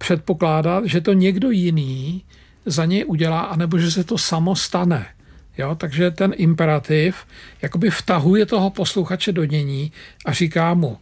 předpokládat, že to někdo jiný za něj udělá, anebo že se to samo stane. Jo? Takže ten imperativ jakoby vtahuje toho posluchače do dění a říká mu,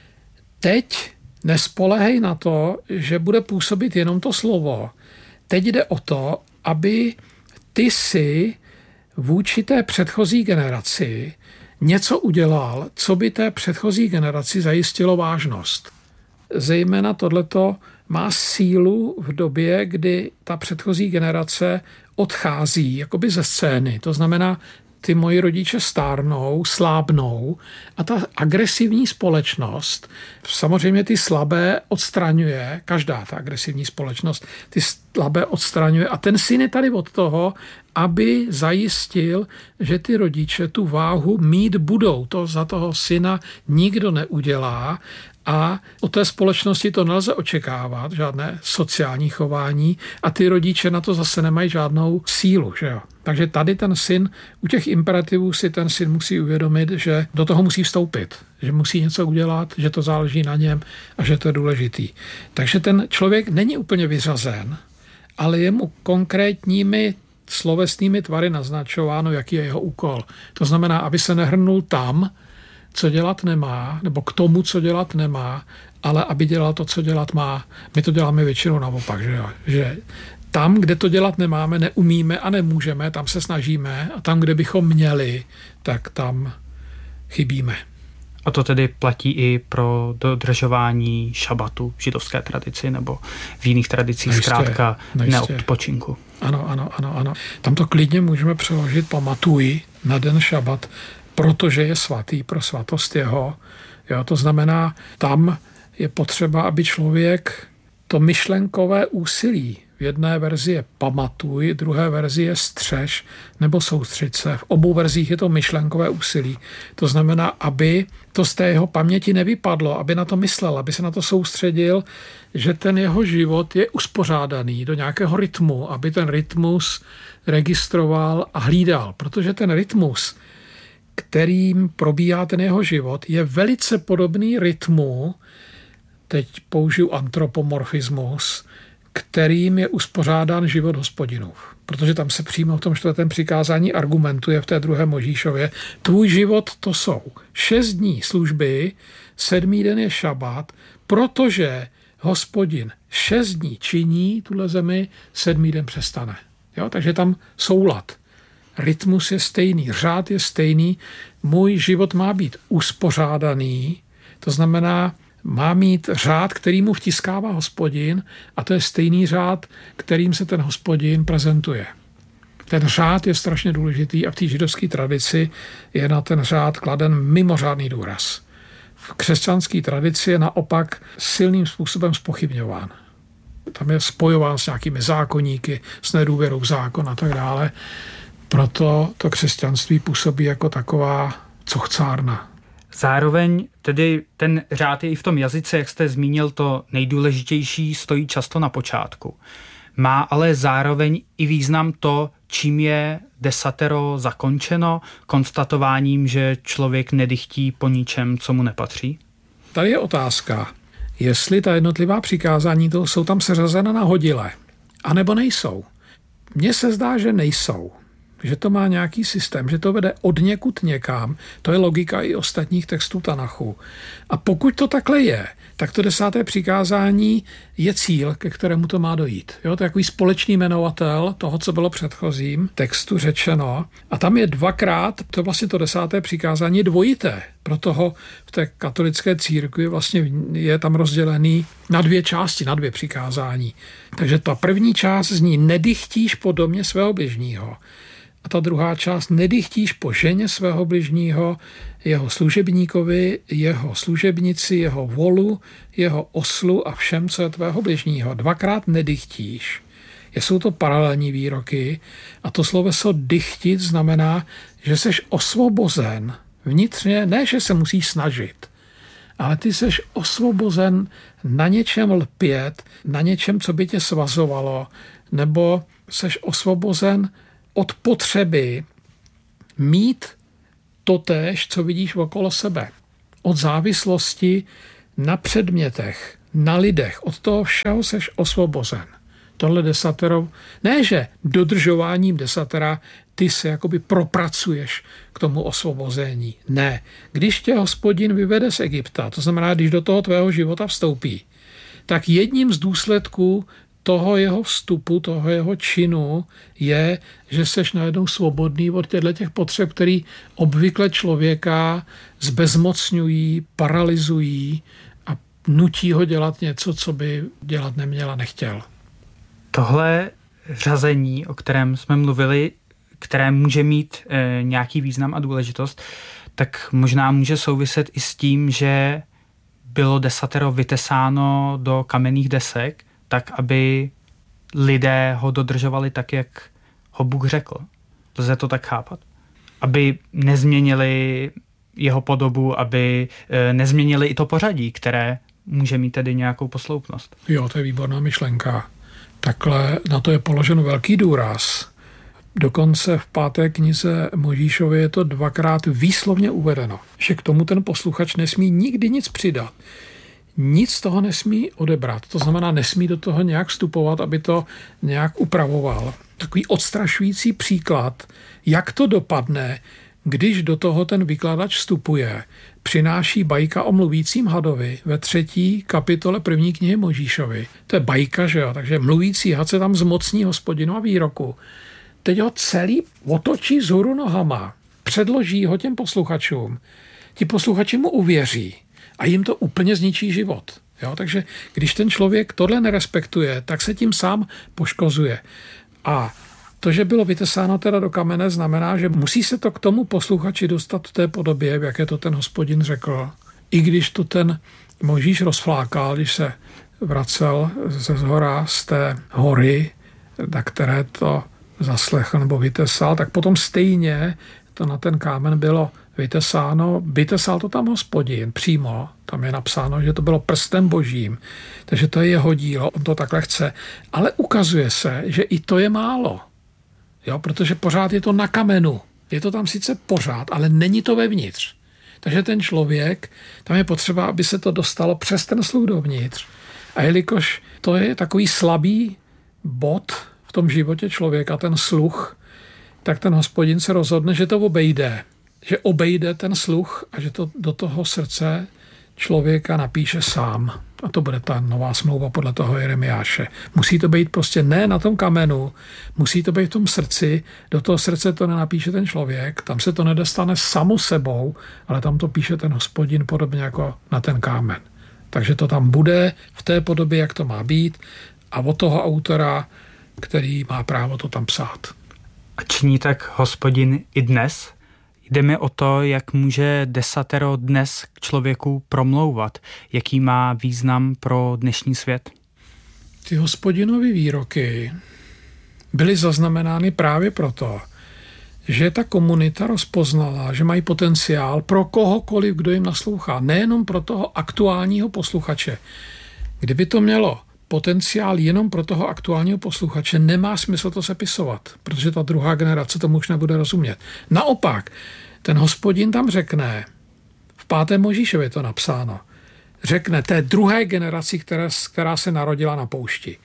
teď nespolehej na to, že bude působit jenom to slovo. Teď jde o to, aby ty si vůči té předchozí generaci něco udělal, co by té předchozí generaci zajistilo vážnost. Zejména tohleto má sílu v době, kdy ta předchozí generace odchází jakoby ze scény. To znamená, ty moji rodiče stárnou, slábnou a ta agresivní společnost, samozřejmě ty slabé odstraňuje, každá ta agresivní společnost ty slabé odstraňuje a ten syn je tady od toho, aby zajistil, že ty rodiče tu váhu mít budou. To za toho syna nikdo neudělá a od té společnosti to nelze očekávat, žádné sociální chování a ty rodiče na to zase nemají žádnou sílu. Že jo? Takže tady ten syn, u těch imperativů si ten syn musí uvědomit, že do toho musí vstoupit, že musí něco udělat, že to záleží na něm a že to je důležitý. Takže ten člověk není úplně vyřazen, ale je mu konkrétními slovesnými tvary naznačováno, jaký je jeho úkol. To znamená, aby se nehrnul tam, co dělat nemá, nebo k tomu, co dělat nemá, ale aby dělal to, co dělat má. My to děláme většinou naopak, že jo? Že tam, kde to dělat nemáme, neumíme a nemůžeme, tam se snažíme a tam, kde bychom měli, tak tam chybíme. A to tedy platí i pro dodržování šabatu v židovské tradici nebo v jiných tradicích zkrátka neodpočinku. Ano. Tam to klidně můžeme přeložit pamatuj na den šabat, protože je svatý pro svatost jeho. Jo, to znamená, tam je potřeba, aby člověk to myšlenkové úsilí, v jedné verzi je pamatuj, v druhé verzi je střež nebo soustřeď se. V obou verzích je to myšlenkové úsilí. To znamená, aby to z té jeho paměti nevypadlo, aby na to myslel, aby se na to soustředil, že ten jeho život je uspořádaný do nějakého rytmu, aby ten rytmus registroval a hlídal. Protože ten rytmus, kterým probíhá ten jeho život, je velice podobný rytmu, teď použiju antropomorfismus, kterým je uspořádán život Hospodinův. Protože tam se přímo v tom 4. přikázání argumentuje v té 2. Možíšově. Tvůj život to jsou 6 dní služby, 7. den je šabat, protože Hospodin 6 dní činí tuhle zemi, 7. den přestane. Jo? Takže tam soulad. Rytmus je stejný, řád je stejný, můj život má být uspořádaný, to znamená, má mít řád, který mu vtiskává Hospodin a to je stejný řád, kterým se ten Hospodin prezentuje. Ten řád je strašně důležitý a v té židovské tradici je na ten řád kladen mimořádný důraz. V křesťanské tradici je naopak silným způsobem zpochybňován. Tam je spojován s nějakými zákoníky, s nedůvěrou v zákon a tak dále. Proto to křesťanství působí jako taková cochcárna. Zároveň tedy ten řád je i v tom jazyce, jak jste zmínil, to nejdůležitější stojí často na počátku. Má ale zároveň i význam to, čím je desatero zakončeno, konstatováním, že člověk nedychtí po ničem, co mu nepatří? Tady je otázka, jestli ta jednotlivá přikázání to jsou tam seřazena nahodile, anebo nejsou. Mně se zdá, že nejsou. Že to má nějaký systém, že to vede od někud někam, to je logika i ostatních textů Tanachu. A pokud to takhle je, tak to 10. přikázání je cíl, ke kterému to má dojít. Jo, to je takový společný jmenovatel toho, co bylo předchozím textu řečeno. A tam je dvakrát, to vlastně to 10. přikázání dvojité. Pro toho v té katolické církvi vlastně je tam rozdělený na 2 části, na 2 přikázání. Takže ta první část zní nedychtíš po domě svého bližního. A ta druhá část nedychtíš po ženě svého bližního, jeho služebníkovi, jeho služebnici, jeho volu, jeho oslu a všem, co je tvého bližního. 2krát nedychtíš. Jsou to paralelní výroky a to sloveso dychtit znamená, že seš osvobozen vnitřně, ne, že se musíš snažit, ale ty seš osvobozen na něčem lpět, na něčem, co by tě svazovalo, nebo seš osvobozen od potřeby mít totéž, co vidíš okolo sebe. Od závislosti na předmětech, na lidech. Od toho všeho seš osvobozen. Tohle desatero, ne že dodržováním desatera ty se jakoby propracuješ k tomu osvobození. Ne. Když tě Hospodin vyvede z Egypta, to znamená, když do toho tvého života vstoupí, tak jedním z důsledků toho jeho vstupu, toho jeho činu je, že seš najednou svobodný od těch potřeb, který obvykle člověka zbezmocňují, paralyzují a nutí ho dělat něco, co by dělat neměl a nechtěl. Tohle řazení, o kterém jsme mluvili, které může mít nějaký význam a důležitost, tak možná může souviset i s tím, že bylo desatero vytesáno do kamenných desek, tak aby lidé ho dodržovali tak, jak ho Bůh řekl. Lze to tak chápat? Aby nezměnili jeho podobu, aby nezměnili i to pořadí, které může mít tedy nějakou posloupnost. Jo, to je výborná myšlenka. Takhle na to je položen velký důraz. Dokonce v 5. knize Mojžíšově je to 2krát výslovně uvedeno, že k tomu ten posluchač nesmí nikdy nic přidat. Nic z toho nesmí odebrat. To znamená, nesmí do toho nějak vstupovat, aby to nějak upravoval. Takový odstrašující příklad, jak to dopadne, když do toho ten vykladač vstupuje. Přináší bajka o mluvícím hadovi ve 3. kapitole 1. knihy Mojžíšovi. To je bajka, že jo? Takže mluvící had se tam zmocní Hospodinova výroku. Teď ho celý otočí vzhůru nohama, předloží ho těm posluchačům. Ti posluchači mu uvěří a jim to úplně zničí život. Jo? Takže když ten člověk tohle nerespektuje, tak se tím sám poškozuje. A to, že bylo vytesáno teda do kamene, znamená, že musí se to k tomu posluchači dostat v té podobě, v jaké to ten Hospodin řekl. I když to ten Mojžíš rozflákal, když se vracel ze zhora z té hory, na které to zaslechl nebo vytesal, tak potom stejně to na ten kámen bylo vytesáno. Vytesal to tam Hospodin přímo. Tam je napsáno, že to bylo prstem Božím. Takže to je jeho dílo, on to takhle chce. Ale ukazuje se, že i to je málo. Jo, protože pořád je to na kamenu. Je to tam sice pořád, ale není to vevnitř. Takže ten člověk, tam je potřeba, aby se to dostalo přes ten sluch dovnitř. A jelikož to je takový slabý bod v tom životě člověka, ten sluch, tak ten Hospodin se rozhodne, že to obejde. Že obejde ten sluch a že to do toho srdce člověka napíše sám. A to bude ta nová smlouva podle toho Jeremiáše. Musí to být prostě ne na tom kamenu, musí to být v tom srdci, do toho srdce to nenapíše ten člověk, tam se to nedostane samo sebou, ale tam to píše ten Hospodin podobně jako na ten kámen. Takže to tam bude v té podobě, jak to má být a od toho autora, který má právo to tam psát. A činí tak Hospodin i dnes? Jde mi o to, jak může desatero dnes k člověku promlouvat, jaký má význam pro dnešní svět. Ty Hospodinovy výroky byly zaznamenány právě proto, že ta komunita rozpoznala, že mají potenciál pro kohokoliv, kdo jim naslouchá, nejenom pro toho aktuálního posluchače. Kdyby to mělo potenciál jenom pro toho aktuálního posluchače, nemá smysl to sepisovat, protože ta druhá generace tomu už nebude rozumět. Naopak, ten Hospodin tam řekne, v 5. Mojžíšově je to napsáno, řekne té druhé generaci, která se narodila na poušti.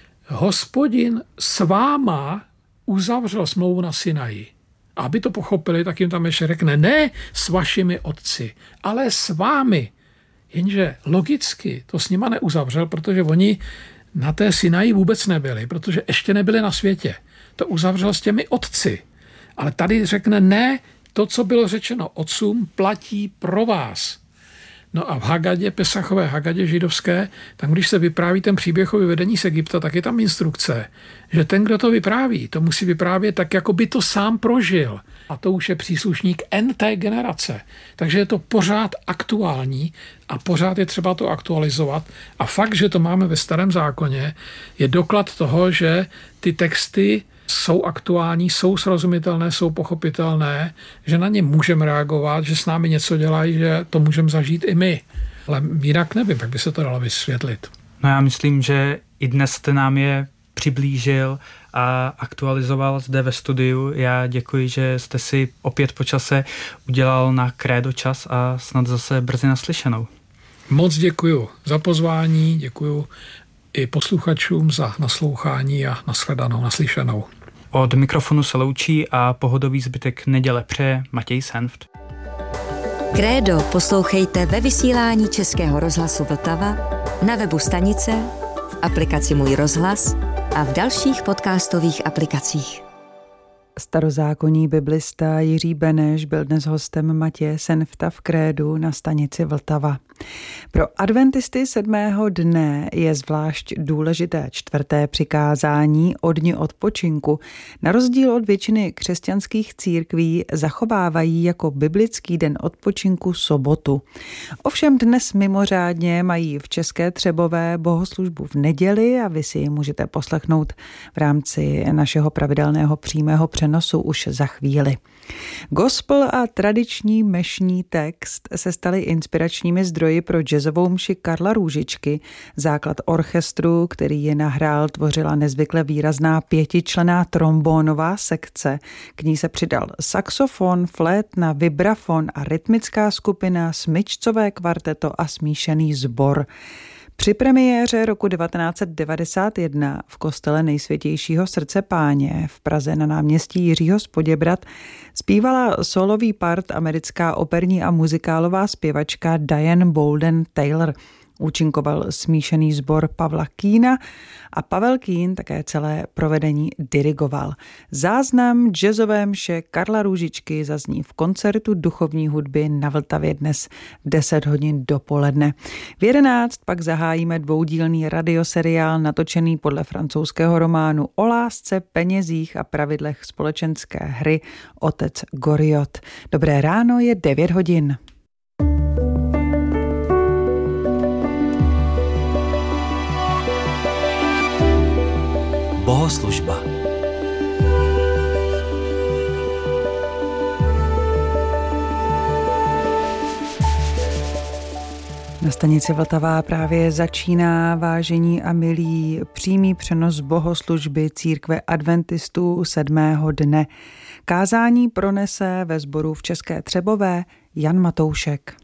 Hospodin s váma uzavřel smlouvu na Sinaji. A aby to pochopili, tak jim tam ještě řekne, ne s vašimi otci, ale s vámi. Jenže logicky to s nima neuzavřel, protože oni na té Sinaji vůbec nebyli, protože ještě nebyli na světě. To uzavřel s těmi otci. Ale tady řekne, ne, to, co bylo řečeno otcům, platí pro vás. No a v Hagadě, Pesachové Hagadě židovské, tam když se vypráví ten příběh o vyvedení z Egypta, tak je tam instrukce, že ten, kdo to vypráví, to musí vyprávět tak, jako by to sám prožil. A to už je příslušník NT generace. Takže je to pořád aktuální a pořád je třeba to aktualizovat. A fakt, že to máme ve Starém zákoně, je doklad toho, že ty texty jsou aktuální, jsou srozumitelné, jsou pochopitelné, že na ně můžeme reagovat, že s námi něco dělají, že to můžeme zažít i my. Ale jinak nevím, jak by se to dalo vysvětlit. No já myslím, že i dnes jste nám je přiblížil a aktualizoval zde ve studiu. Já děkuji, že jste si opět po čase udělal na Krédo čas a snad zase brzy naslyšenou. Moc děkuju za pozvání, děkuju i posluchačům za naslouchání a naslyšenou. Od mikrofonu se loučí a pohodový zbytek neděle přeje Matěj Senft. Krédo poslouchejte ve vysílání Českého rozhlasu Vltava, na webu stanice, v aplikaci Můj rozhlas a v dalších podcastových aplikacích. Starozákonní biblista Jiří Beneš byl dnes hostem Matěje Senfta v Krédu na stanici Vltava. Pro adventisty 7. dne je zvlášť důležité 4. přikázání o dni odpočinku. Na rozdíl od většiny křesťanských církví zachovávají jako biblický den odpočinku sobotu. Ovšem dnes mimořádně mají v České Třebové bohoslužbu v neděli a vy si ji můžete poslechnout v rámci našeho pravidelného přímého přenosu už za chvíli. Gospel a tradiční mešní text se staly inspiračními zdroji pro jazzovou mši Karla Růžičky. Základ orchestru, který je nahrál, tvořila nezvykle výrazná 5členná trombónová sekce. K ní se přidal saxofon, flétna, vibrafon a rytmická skupina, smyčcové kvarteto a smíšený sbor. Při premiéře roku 1991 v kostele Nejsvětějšího srdce Páně v Praze na náměstí Jiřího z Poděbrad zpívala solový part americká operní a muzikálová zpěvačka Diane Bolden Taylor. Účinkoval smíšený sbor Pavla Kína a Pavel Kín také celé provedení dirigoval. Záznam jazzové mše Karla Růžičky zazní v koncertu duchovní hudby na Vltavě dnes v 10 hodin dopoledne. V 11 pak zahájíme dvoudílný radioseriál natočený podle francouzského románu o lásce, penězích a pravidlech společenské hry Otec Goriot. Dobré ráno, je 9 hodin. Bohoslužba. Na stanici Vltava právě začíná, vážení a milí, přímý přenos bohoslužby církve adventistů 7. dne. Kázání pronese ve sboru v České Třebové Jan Matoušek.